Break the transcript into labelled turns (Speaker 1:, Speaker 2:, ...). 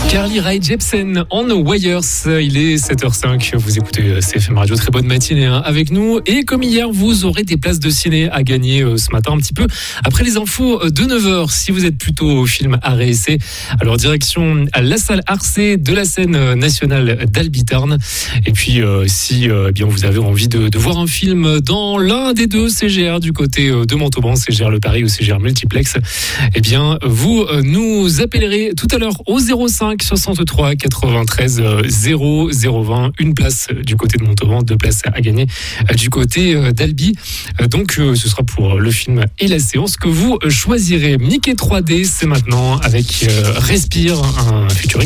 Speaker 1: Carly Rae Jepsen en Wires, il est 7h05, vous écoutez CFM Radio, très bonne matinée avec nous. Et comme hier, vous aurez des places de ciné à gagner ce matin un petit peu après les infos de 9h. Si vous êtes plutôt au film art et essai, alors direction à la salle Arcé de la scène nationale d'Albitarn. Et puis si bien vous avez envie de voir un film dans l'un des deux CGR du côté de Montauban, CGR Le Paris ou CGR Multiplex, eh bien vous nous appellerez tout à l'heure au 05 63 93 0020, une place du côté de Montauban, 2 places à gagner du côté d'Albi. Donc ce sera pour le film et la séance que vous choisirez. Mickey 3D, c'est maintenant avec Respire, un featuring